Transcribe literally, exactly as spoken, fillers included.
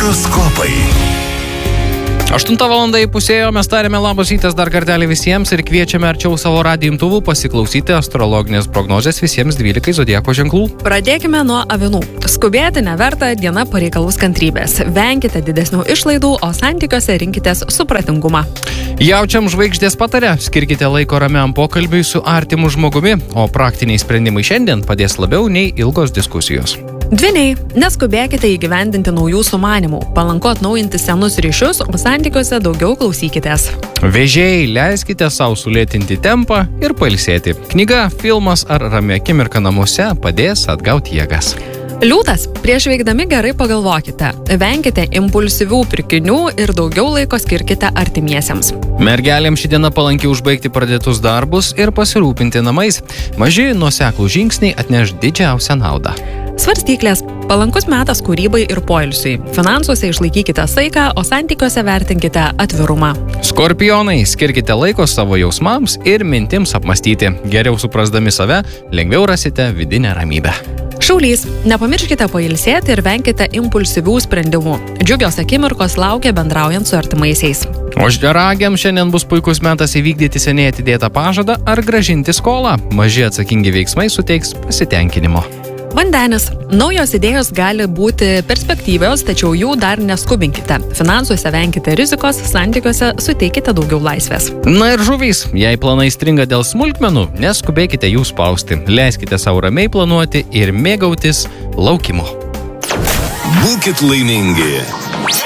Horoskopai. aštuntą valandą įpusėjo, mes tarėme labas rytas dar kartelį visiems ir kviečiame arčiau savo radijo imtuvų pasiklausyti astrologinės prognozės visiems dvylikai zodiako ženklų. Pradėkime nuo avinų. Skubėti neverta, diena pareikalaus kantrybės. Venkite didesnių išlaidų, o santykiuose rinkitės supratingumą. Jaučiam žvaigždės patarė, skirkite laiko ramiam pokalbiui su artimu žmogumi, o praktiniai sprendimai šiandien padės labiau nei ilgos diskusijos. Dvyniai, neskubėkite įgyvendinti naujų sumanimų. Palanku atnaujinti senus ryšius, o santykiuose daugiau klausykitės. Vežėjai, leiskite savo sulėtinti tempą ir pailsėti. Knyga, filmas ar rami akimirka namuose padės atgauti jėgas. Liūtas, prieš veikdami gerai pagalvokite. Venkite impulsyvių pirkinių ir daugiau laiko skirkite artimiesiems. Mergelėms ši diena palanki užbaigti pradėtus darbus ir pasirūpinti namais. Maži nuoseklų žingsniai atneš didžiausią naudą. Svarstyklės, palankus metas kūrybai ir poilsiui. Finansuose išlaikykite saiką, o santykiuose vertinkite atvirumą. Skorpionai, skirkite laiko savo jausmams ir mintims apmastyti. Geriau suprasdami save, lengviau rasite vidinę ramybę. Šaulys, nepamirškite pailsėti ir venkite impulsyvių sprendimų. Džiugios akimirkos laukia bendraujant su artimaisiais. Ožraragiams šiandien bus puikus metas įvykdyti seniai atidėtą pažadą ar grąžinti skolą. Maži atsakingi veiksmai suteiks pasitenkinimo. Vandenis, naujos idėjos gali būti perspektyvios, tačiau jų dar neskubinkite. Finansuose venkite rizikos, santykiuose suteikite daugiau laisvės. Na ir žuvys, jei planai stringa dėl smulkmenų, neskubėkite jų spausti. Leiskite savo ramiai planuoti ir mėgautis laukimu. Būkit laimingi.